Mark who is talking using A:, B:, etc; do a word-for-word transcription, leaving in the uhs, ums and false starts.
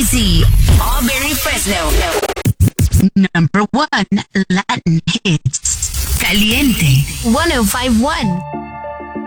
A: Z, Auberry Fresno. Number one Latin hits. Caliente one oh five one.